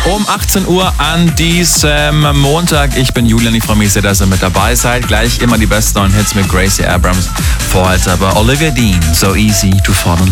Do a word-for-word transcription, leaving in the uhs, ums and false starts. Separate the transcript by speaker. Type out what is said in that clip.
Speaker 1: Um achtzehn Uhr an diesem Montag. Ich bin Julian, ich freue mich sehr, dass ihr mit dabei seid. Gleich immer die besten neuen Hits mit Gracie Abrams. Vorher aber Olivia Dean, So Easy to Fall in Love.